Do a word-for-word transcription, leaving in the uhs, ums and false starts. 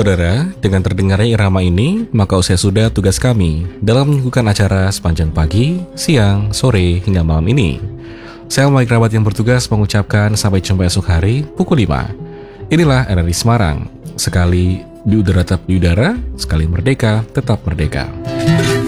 Saudara, dengan terdengarnya irama ini, maka usai sudah tugas kami dalam menyuguhkan acara sepanjang pagi, siang, sore, hingga malam ini. Saya Mike Rabat yang bertugas mengucapkan sampai jumpa esok hari pukul lima. Inilah R R I Semarang. Sekali di udara tetap di udara, sekali merdeka tetap merdeka.